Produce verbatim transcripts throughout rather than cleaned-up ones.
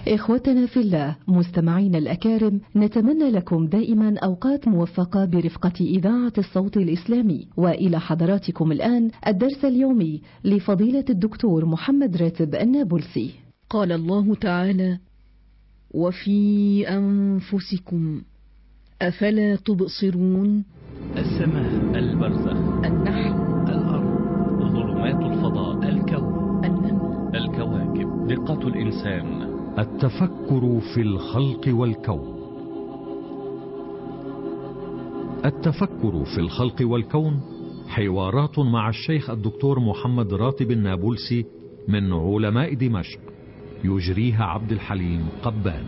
إخوتنا في الله مستمعين الأكارم، نتمنى لكم دائما أوقات موفقة برفقة إذاعة الصوت الإسلامي. وإلى حضراتكم الآن الدرس اليومي لفضيلة الدكتور محمد راتب النابلسي. قال الله تعالى: وفي أنفسكم أفلا تبصرون. السماء، البرزخ، النحل، الأرض، ظلمات الفضاء، الكون، النمل، الكواكب، دقة الإنسان، التفكر في الخلق والكون. التفكر في الخلق والكون حوارات مع الشيخ الدكتور محمد راتب النابلسي من علماء دمشق، يجريها عبد الحليم قبان.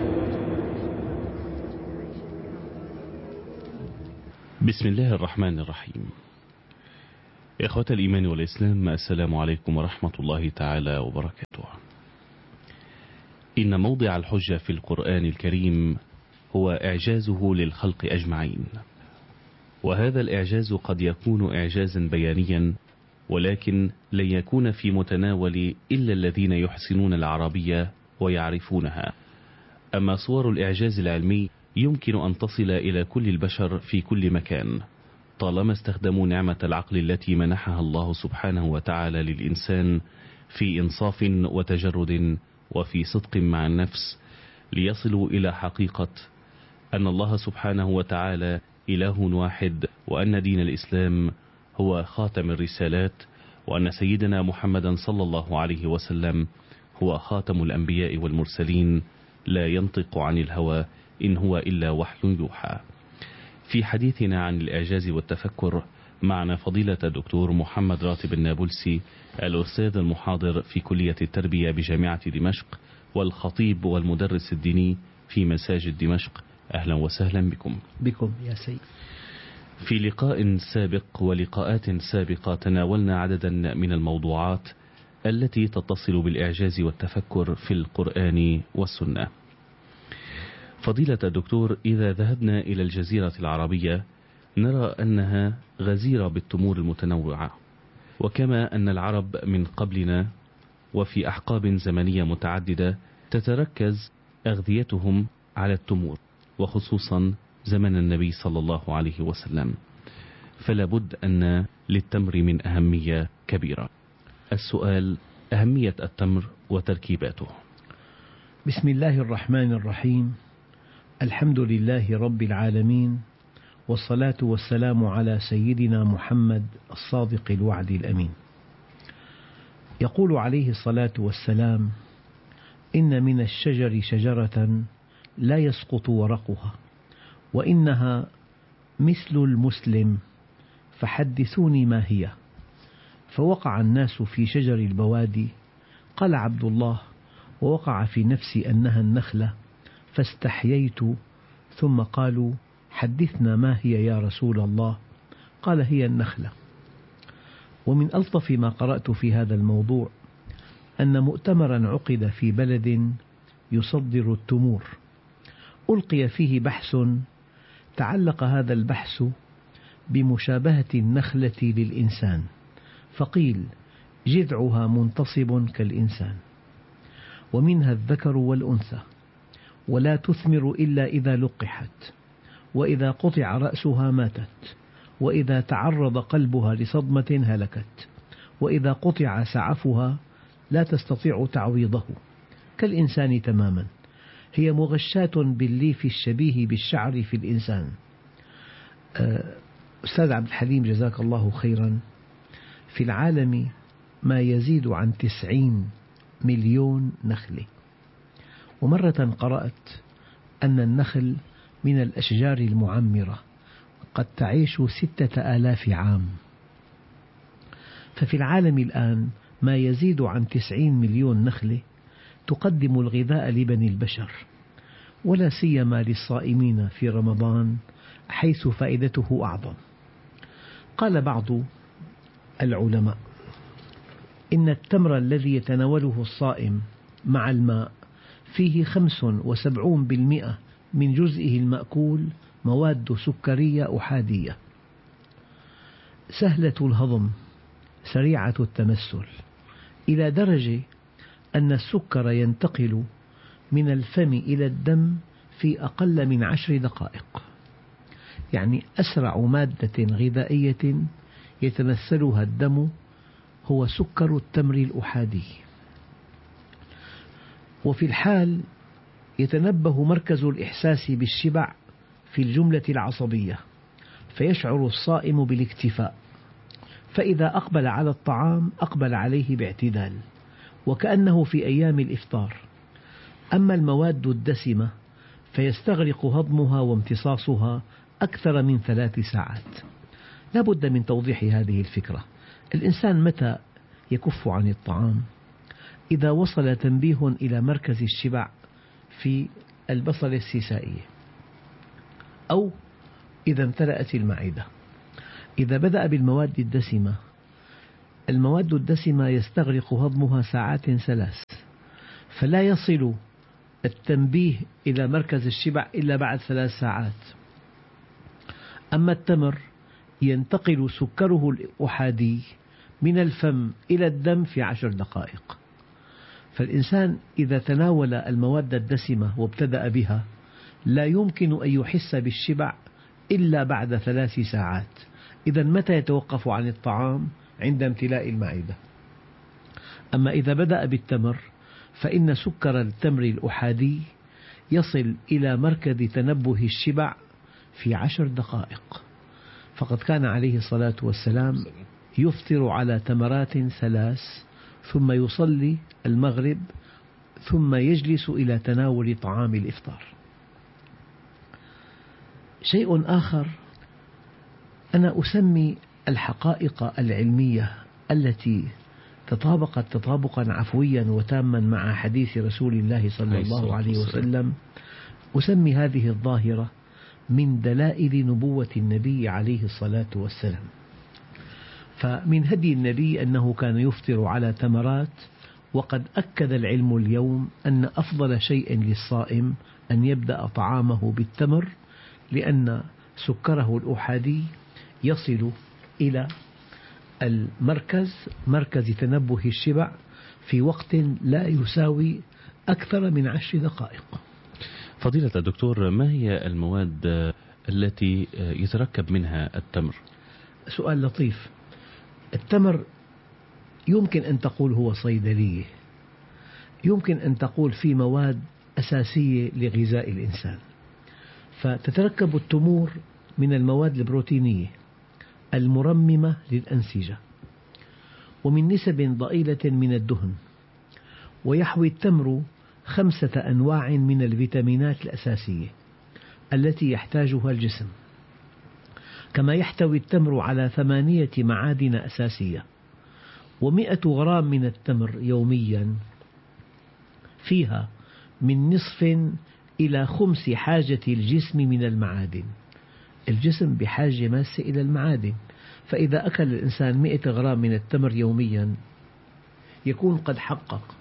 بسم الله الرحمن الرحيم. إخوة الإيمان والإسلام، السلام عليكم ورحمة الله تعالى وبركاته. إن موضع الحجة في القرآن الكريم هو إعجازه للخلق أجمعين، وهذا الإعجاز قد يكون إعجازا بيانيا، ولكن لن يكون في متناول إلا الذين يحسنون العربية ويعرفونها. أما صور الإعجاز العلمي يمكن أن تصل إلى كل البشر في كل مكان، طالما استخدموا نعمة العقل التي منحها الله سبحانه وتعالى للإنسان في إنصاف وتجرد وفي صدق مع النفس، ليصلوا إلى حقيقة أن الله سبحانه وتعالى إله واحد، وأن دين الإسلام هو خاتم الرسالات، وأن سيدنا محمدا صلى الله عليه وسلم هو خاتم الأنبياء والمرسلين، لا ينطق عن الهوى إن هو إلا وحي يوحى. في حديثنا عن الإعجاز والتفكر معنا فضيلة الدكتور محمد راتب النابلسي، الأستاذ المحاضر في كلية التربية بجامعة دمشق، والخطيب والمدرس الديني في مساجد دمشق. أهلا وسهلا بكم. بكم يا سيد. في لقاء سابق ولقاءات سابقة تناولنا عددا من الموضوعات التي تتصل بالإعجاز والتفكر في القرآن والسنة. فضيلة الدكتور، إذا ذهبنا إلى الجزيرة العربية نرى أنها غزيرة بالتمور المتنوعة، وكما أن العرب من قبلنا وفي أحقاب زمنية متعددة تتركز أغذيتهم على التمور، وخصوصا زمن النبي صلى الله عليه وسلم، فلا بد أن للتمر من أهمية كبيرة. السؤال: أهمية التمر وتركيباته. بسم الله الرحمن الرحيم. الحمد لله رب العالمين، والصلاة والسلام على سيدنا محمد الصادق الوعد الأمين. يقول عليه الصلاة والسلام: إن من الشجر شجرة لا يسقط ورقها، وإنها مثل المسلم، فحدثوني ما هي. فوقع الناس في شجر البوادي. قال عبد الله: ووقع في نفسي أنها النخلة، فاستحييت. ثم قالوا: حدثنا ما هي يا رسول الله؟ قال: هي النخلة. ومن ألطف ما قرأت في هذا الموضوع أن مؤتمرا عقد في بلد يصدر التمور، ألقي فيه بحث، تعلق هذا البحث بمشابهة النخلة للإنسان، فقيل: جذعها منتصب كالإنسان، ومنها الذكر والأنثى، ولا تثمر إلا إذا لقحت، وإذا قطع رأسها ماتت، وإذا تعرض قلبها لصدمة هلكت، وإذا قطع سعفها لا تستطيع تعويضه، كالإنسان تماما، هي مغشاة بالليف الشبيه بالشعر في الإنسان. أستاذ عبد الحليم، جزاك الله خيرا. في العالم ما يزيد عن تسعين مليون نخلة، ومرة قرأت أن النخل من الأشجار المعمرة قد تعيش ستة آلاف عام. ففي العالم الآن ما يزيد عن تسعين مليون نخلة تقدم الغذاء لبني البشر، ولا سيما للصائمين في رمضان، حيث فائدته أعظم. قال بعض العلماء: إن التمر الذي يتناوله الصائم مع الماء فيه خمس وسبعون بالمئة من جزئه المأكول مواد سكرية أحادية سهلة الهضم سريعة التمثل، إلى درجة أن السكر ينتقل من الفم إلى الدم في أقل من عشر دقائق، يعني أسرع مادة غذائية يتمثلها الدم هو سكر التمر الأحادي. وفي الحال يتنبه مركز الإحساس بالشبع في الجملة العصبية، فيشعر الصائم بالاكتفاء، فإذا أقبل على الطعام أقبل عليه باعتدال وكأنه في أيام الإفطار. أما المواد الدسمة فيستغرق هضمها وامتصاصها أكثر من ثلاث ساعات. لا بد من توضيح هذه الفكرة. الإنسان متى يكف عن الطعام؟ إذا وصل تنبيه إلى مركز الشبع في البصلة السيسائية، أو إذا امتلأت المعدة. إذا بدأ بالمواد الدسمة، المواد الدسمة يستغرق هضمها ساعات ثلاث، فلا يصل التنبيه إلى مركز الشبع إلا بعد ثلاث ساعات. أما التمر ينتقل سكره الأحادي من الفم إلى الدم في عشر دقائق. فالإنسان إذا تناول المواد الدسمة وابتدأ بها لا يمكن أن يحس بالشبع إلا بعد ثلاث ساعات. إذا متى يتوقف عن الطعام؟ عند امتلاء المعدة. أما إذا بدأ بالتمر فإن سكر التمر الأحادي يصل إلى مركز تنبه الشبع في عشر دقائق. فقد كان عليه الصلاة والسلام يفطر على تمرات ثلاث ثم يصلي المغرب ثم يجلس إلى تناول طعام الإفطار. شيء آخر، أنا أسمي الحقائق العلمية التي تطابقت تطابقا عفويا وتاما مع حديث رسول الله صلى الله عليه وسلم، أسمي هذه الظاهرة من دلائل نبوة النبي عليه الصلاة والسلام. فمن هدي النبي أنه كان يفطر على تمرات، وقد أكد العلم اليوم أن أفضل شيء للصائم أن يبدأ طعامه بالتمر، لأن سكره الأحادي يصل إلى المركز مركز تنبه الشبع في وقت لا يساوي أكثر من عشر دقائق. فضيلة الدكتور، ما هي المواد التي يتركب منها التمر؟ سؤال لطيف. التمر يمكن أن تقول هو صيدلية، يمكن أن تقول في مواد أساسية لغذاء الإنسان. فتتركب التمور من المواد البروتينية المرممة للأنسجة، ومن نسب ضئيلة من الدهن، ويحوي التمر خمسة أنواع من الفيتامينات الأساسية التي يحتاجها الجسم، كما يحتوي التمر على ثمانية معادن أساسية. ومئة غرام من التمر يوميا فيها من نصف إلى خمس حاجة الجسم من المعادن. الجسم بحاجة ماسة إلى المعادن، فإذا أكل الإنسان مئة غرام من التمر يوميا يكون قد حقق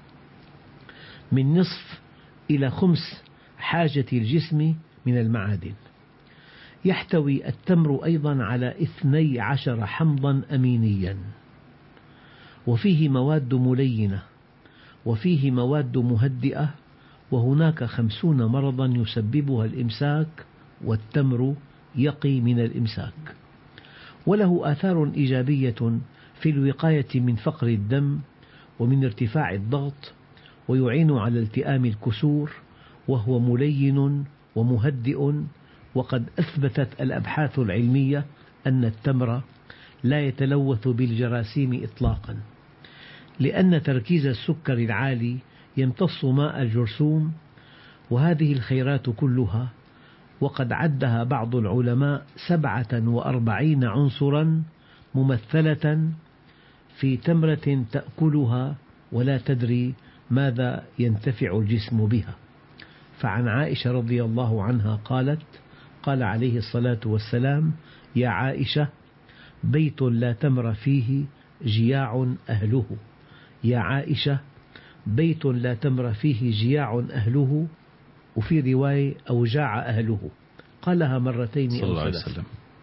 من نصف إلى خمس حاجة الجسم من المعادن. يحتوي التمر أيضا على اثني عشر حمضا أمينيا، وفيه مواد ملينة، وفيه مواد مهدئة، وهناك خمسون مرضا يسببها الإمساك، والتمر يقي من الإمساك. وله آثار إيجابية في الوقاية من فقر الدم ومن ارتفاع الضغط، ويعين على التئام الكسور، وهو ملين ومهدئ. وقد أثبتت الأبحاث العلمية أن التمر لا يتلوث بالجراثيم إطلاقا، لأن تركيز السكر العالي يمتص ماء الجرثوم. وهذه الخيرات كلها وقد عدها بعض العلماء سبعة وأربعين عنصرا ممثلة في تمرة تأكلها ولا تدري ماذا ينتفع الجسم بها. فعن عائشة رضي الله عنها قالت: قال عليه الصلاة والسلام: يا عائشة، بيت لا تمر فيه جياع أهله. يا عائشة، بيت لا تمر فيه جياع أهله، وفي رواية أوجاع أهله. قالها مرتين أو ثلاث.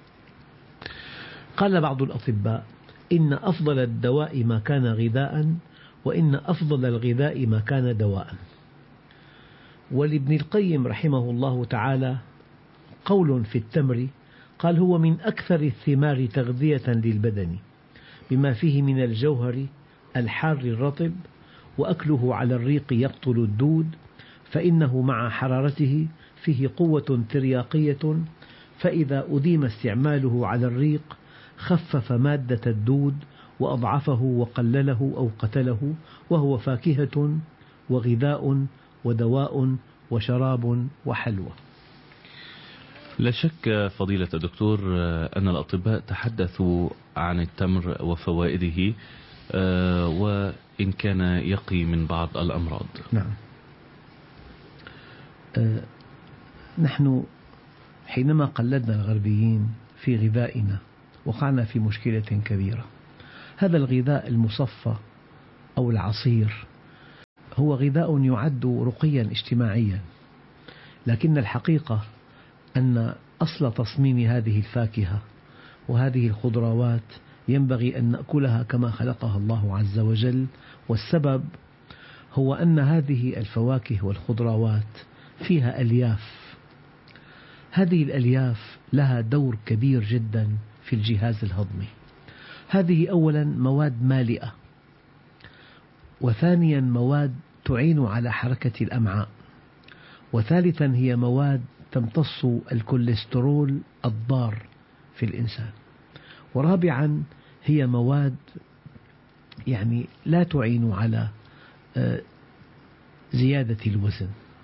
قال بعض الأطباء: إن أفضل الدواء ما كان غذاء، وإن أفضل الغذاء ما كان دواء. ولابن القيم رحمه الله تعالى قول في التمر، قال: هو من أكثر الثمار تغذية للبدن بما فيه من الجوهر الحار الرطب، وأكله على الريق يقتل الدود، فإنه مع حرارته فيه قوة ترياقية، فإذا أديم استعماله على الريق خفف مادة الدود وأضعفه وقلله أو قتله، وهو فاكهة وغذاء ودواء وشراب وحلوى. لا شك فضيلة الدكتور أن الأطباء تحدثوا عن التمر وفوائده، وإن كان يقي من بعض الأمراض. نعم. أه نحن حينما قلدنا الغربيين في غذائنا وقعنا في مشكلة كبيرة. هذا الغذاء المصفى أو العصير هو غذاء يعد رقيا اجتماعيا، لكن الحقيقة أن أصل تصميم هذه الفاكهة وهذه الخضروات ينبغي أن نأكلها كما خلقها الله عز وجل، والسبب هو أن هذه الفواكه والخضروات فيها ألياف. هذه الألياف لها دور كبير جدا في الجهاز الهضمي. هذه أولا مواد مالئة، وثانيا مواد تعين على حركة الأمعاء، وثالثا هي مواد تمتص الكوليسترول الضار في الإنسان، ورابعا هي مواد يعني لا تعين على زيادة الوزن.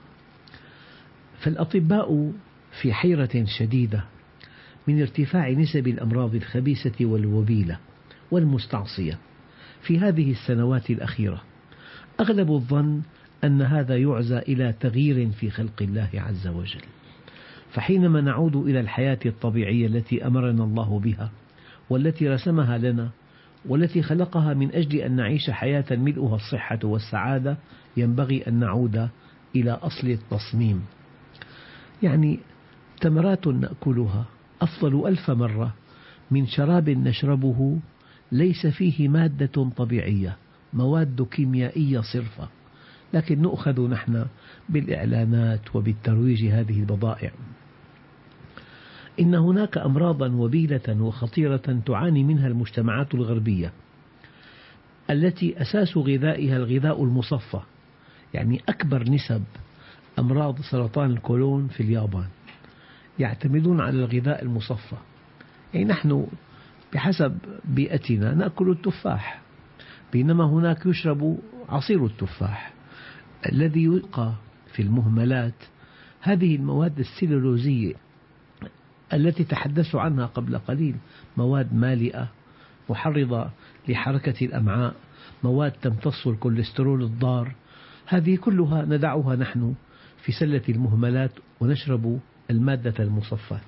فالأطباء في حيرة شديدة من ارتفاع نسب الأمراض الخبيثة والوبيلة والمستعصية في هذه السنوات الأخيرة. أغلب الظن أن هذا يعزى إلى تغيير في خلق الله عز وجل، فحينما نعود إلى الحياة الطبيعية التي أمرنا الله بها والتي رسمها لنا والتي خلقها من أجل أن نعيش حياة ملؤها الصحة والسعادة، ينبغي أن نعود إلى أصل التصميم. يعني تمرات نأكلها أفضل ألف مرة من شراب نشربه ليس فيه مادة طبيعية، مواد كيميائية صرفة، لكن نؤخذ نحن بالإعلانات وبالترويج هذه البضائع. إن هناك أمراضا وبيلة وخطيرة تعاني منها المجتمعات الغربية التي أساس غذائها الغذاء المصفى. يعني أكبر نسب أمراض سرطان القولون في اليابان يعتمدون على الغذاء المصفى. يعني نحن بحسب بيئتنا نأكل التفاح، بينما هناك يشرب عصير التفاح الذي يلقى في المهملات. هذه المواد السلولوزية التي تحدثت عنها قبل قليل مواد مالئة محرضة لحركة الأمعاء، مواد تمتص الكوليسترول الضار، هذه كلها ندعها نحن في سلة المهملات ونشرب المادة المصفاة.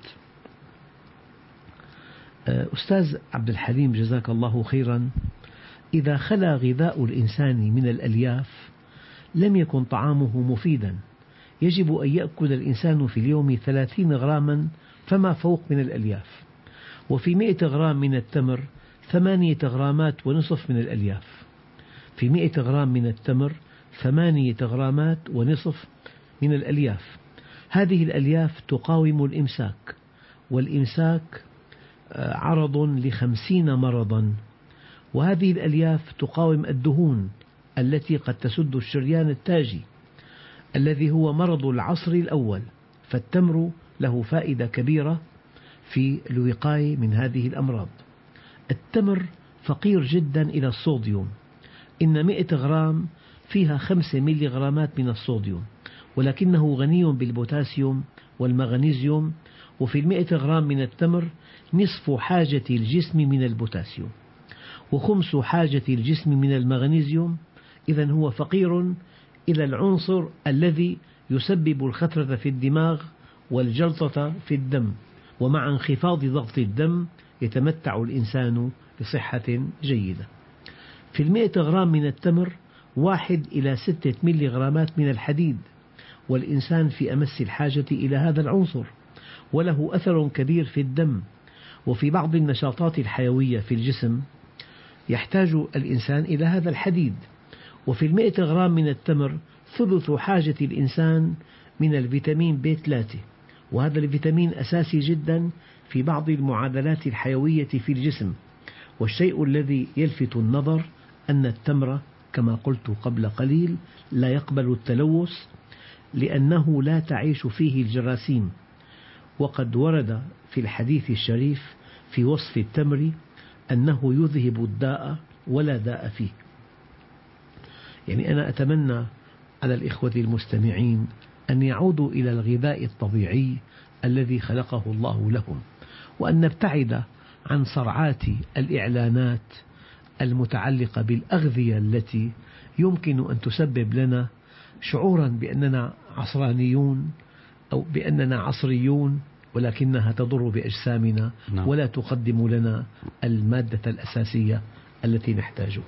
أستاذ عبد الحليم جزاك الله خيرا، إذا خلا غذاء الإنسان من الألياف لم يكن طعامه مفيدا. يجب أن يأكل الإنسان في اليوم ثلاثين غراما فما فوق من الألياف، وفي مئة غرام من التمر ثمانية غرامات ونصف من الألياف. في مئة غرام من التمر ثمانية غرامات ونصف من الألياف. هذه الألياف تقاوم الإمساك، والإمساك عرض لخمسين مرضا، وهذه الألياف تقاوم الدهون التي قد تسد الشريان التاجي الذي هو مرض العصر الأول. فالتمر له فائدة كبيرة في الوقاية من هذه الأمراض. التمر فقير جدا إلى الصوديوم، إن مئة غرام فيها خمسة ميلي غرامات من الصوديوم، ولكنه غني بالبوتاسيوم والمغنيسيوم، وفي المئة غرام من التمر نصف حاجة الجسم من البوتاسيوم وخمس حاجة الجسم من المغنيسيوم. إذن هو فقير إلى العنصر الذي يسبب الخثرة في الدماغ والجلطة في الدم، ومع انخفاض ضغط الدم يتمتع الإنسان بصحة جيدة. في المئة غرام من التمر واحد إلى ستة ميلي غرامات من الحديد، والإنسان في أمس الحاجة إلى هذا العنصر، وله أثر كبير في الدم وفي بعض النشاطات الحيوية في الجسم يحتاج الإنسان إلى هذا الحديد. وفي المئة غرام من التمر ثلث حاجة الإنسان من الفيتامين بي ثلاثة، وهذا الفيتامين أساسي جدا في بعض المعادلات الحيوية في الجسم. والشيء الذي يلفت النظر أن التمر كما قلت قبل قليل لا يقبل التلوث لأنه لا تعيش فيه الجراثيم، وقد ورد في الحديث الشريف في وصف التمر أنه يذهب الداء ولا داء فيه. يعني أنا أتمنى على الإخوة المستمعين أن يعودوا إلى الغذاء الطبيعي الذي خلقه الله لهم، وأن نبتعد عن صرعات الإعلانات المتعلقة بالأغذية التي يمكن أن تسبب لنا شعورا بأننا عصرانيون أو بأننا عصريون، ولكنها تضر بأجسامنا ولا تقدم لنا المادة الأساسية التي نحتاجها.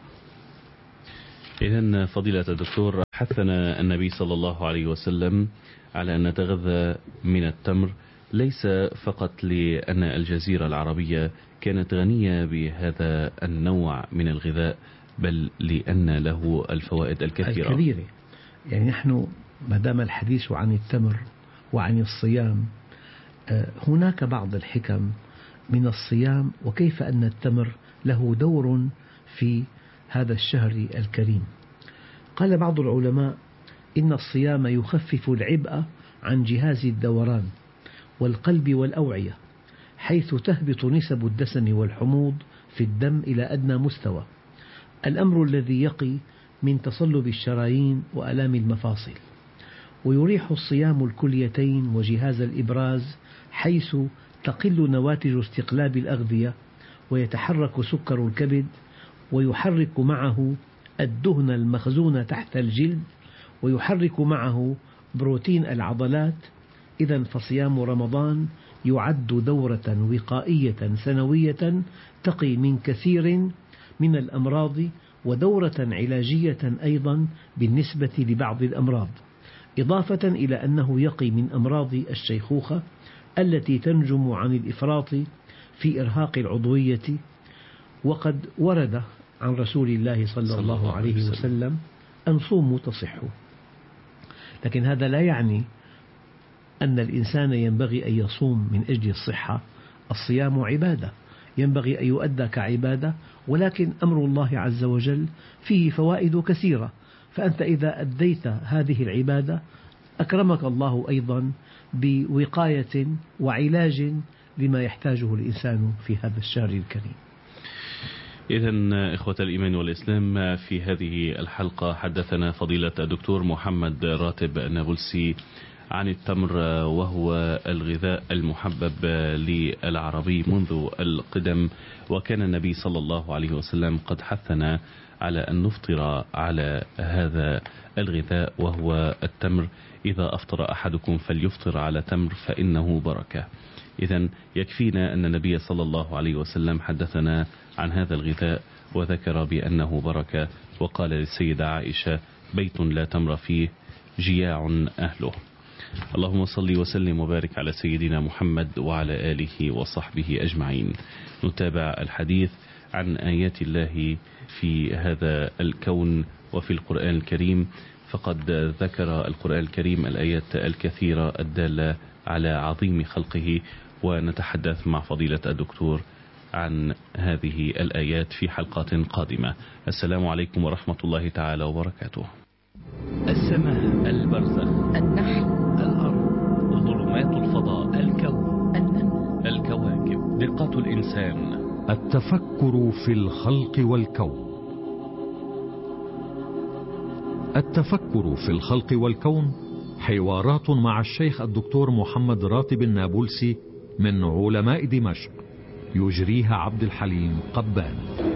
إذن فضيلة الدكتور، حثنا النبي صلى الله عليه وسلم على أن نتغذى من التمر، ليس فقط لأن الجزيرة العربية كانت غنية بهذا النوع من الغذاء، بل لأن له الفوائد الكثيرة الكبيرة. يعني نحن ما دام الحديث عن التمر وعن الصيام، هناك بعض الحكم من الصيام وكيف أن التمر له دور في هذا الشهر الكريم. قال بعض العلماء إن الصيام يخفف العبء عن جهاز الدوران والقلب والأوعية، حيث تهبط نسب الدسم والحموض في الدم إلى أدنى مستوى، الأمر الذي يقي من تصلب الشرايين وآلام المفاصل. ويريح الصيام الكليتين وجهاز الإبراز، حيث تقل نواتج استقلاب الأغذية ويتحرك سكر الكبد، ويحرك معه الدهن المخزون تحت الجلد، ويحرك معه بروتين العضلات. إذن فصيام رمضان يعد دورة وقائية سنوية تقي من كثير من الأمراض، ودورة علاجية أيضا بالنسبة لبعض الأمراض، إضافة إلى أنه يقي من أمراض الشيخوخة التي تنجم عن الإفراط في إرهاق العضوية. وقد ورد عن رسول الله صلى الله عليه وسلم أن صوموا تصحوا، لكن هذا لا يعني أن الإنسان ينبغي أن يصوم من أجل الصحة. الصيام عبادة ينبغي أن يؤدى كعبادة، ولكن أمر الله عز وجل فيه فوائد كثيرة، فأنت إذا أديت هذه العبادة أكرمك الله أيضا بوقاية وعلاج لما يحتاجه الإنسان في هذا الشهر الكريم. إذن إخوة الإيمان والإسلام، في هذه الحلقة حدثنا فضيلة الدكتور محمد راتب النابلسي عن التمر، وهو الغذاء المحبب للعربي منذ القدم، وكان النبي صلى الله عليه وسلم قد حثنا على أن نفطر على هذا الغذاء وهو التمر. إذا أفطر أحدكم فليفطر على تمر فإنه بركة. إذن يكفينا أن النبي صلى الله عليه وسلم حدثنا عن هذا الغذاء وذكر بأنه بركة، وقال للسيدة عائشة: بيت لا تمر فيه جياع أهله. اللهم صل وسلم وبارك على سيدنا محمد وعلى آله وصحبه أجمعين. نتابع الحديث عن آيات الله في هذا الكون وفي القرآن الكريم، فقد ذكر القرآن الكريم الآيات الكثيرة الدالة على عظيم خلقه، ونتحدث مع فضيلة الدكتور عن هذه الآيات في حلقات قادمة. السلام عليكم ورحمة الله تعالى وبركاته. السماء، البرزخ، النحل، الأرض، ظلمات الفضاء، الكون، النمل، الكواكب، دقة الإنسان، التفكر في الخلق والكون. التفكر في الخلق والكون حوارات مع الشيخ الدكتور محمد راتب النابلسي من علماء دمشق، يجريها عبد الحليم قبان.